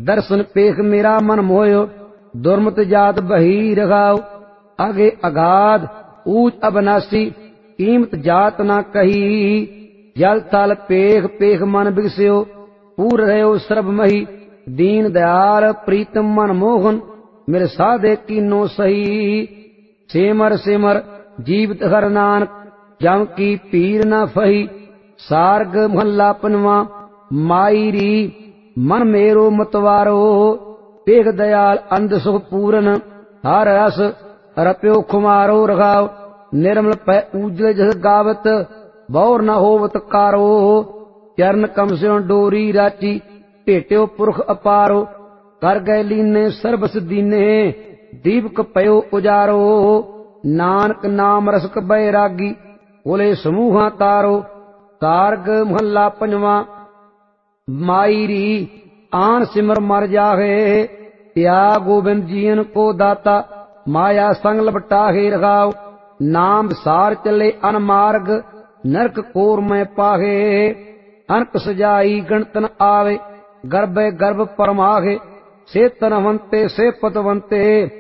दर्शन पेख मेरा मन मोयो, दुर्मत जात बही रघाओ। आगे अगाध ऊंच अबनासी, कीमत जात ना कही। जल थल पेख पेख मन बिगस्यो, पूर रहो सर्ब मही। दीन दयाल प्रीतम मन मोहन, मेरे साधे कीनो सही। सिमर सिमर जीवित हर नानक, जम की पीर न फही। सार्ग महला पनवा माई री, मन मेरो मतवारो। पेख दयाल अंध सुख पूरन, हर रस रप्यो खुमारो रघाओ। निर्मल पै उजल जस गावत, बौर न होवत कारो। चरण कम स्यों डोरी राची, भेट्यो पुरख अपारो। कर गए लीने सर्बस दीने, दीपक पयो उजारो। नानक नाम रसक बैरागी, बोले समूहा तारो। सार्ग महला पंजवा माई री, आन सिमर मर जाहे। त्याग गोविंद जीन को दाता, माया संग लपटाहे रघाओ। नाम सार चले अनमार्ग, नरक कोर में पाहे। अनक सजाई गणतन आवे, गर्भ गर्भ परमाहे। से तनवंते से पतवंते,